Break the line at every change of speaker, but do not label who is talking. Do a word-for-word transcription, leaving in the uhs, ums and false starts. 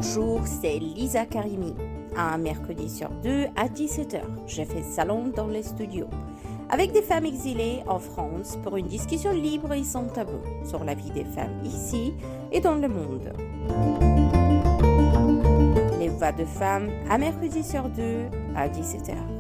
Bonjour, c'est Lisa Karimi. Un mercredi sur deux à dix-sept heures, je fais salon dans les studios avec des femmes exilées en France pour une discussion libre et sans tabou sur la vie des femmes ici et dans le monde. Les voix de femmes à mercredi sur deux à dix-sept heures.